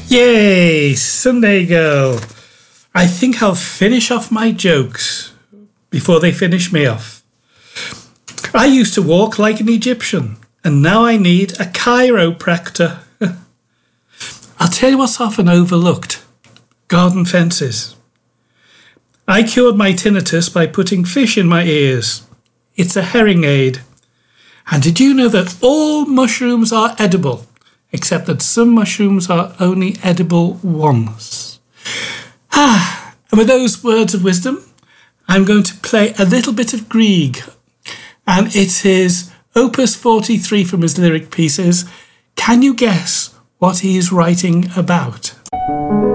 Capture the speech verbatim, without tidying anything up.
Yay, Sunday Girl. I think I'll finish off my jokes before they finish me off. I used to walk like an Egyptian, and now I need a chiropractor. I'll tell you what's often overlooked. Garden fences. I cured my tinnitus by putting fish in my ears. It's a hearing aid. And did you know that all mushrooms are edible, except that some mushrooms are only edible once? Ah, and with those words of wisdom, I'm going to play a little bit of Grieg. And it is Opus forty-three from his lyric pieces. Can you guess what he is writing about?